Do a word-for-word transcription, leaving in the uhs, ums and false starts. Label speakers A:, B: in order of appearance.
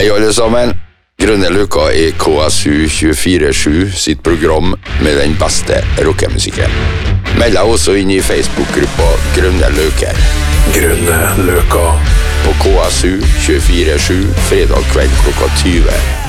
A: Hei alle sammen. Grønne Løker i K S U tjuefire sju sitt program med den beste rockemusikken. Meld deg også inn i Facebook-gruppa Grønne Løker.
B: Grønne Løker
A: På K S U tjuefire sju fredag kveld klokka tyve.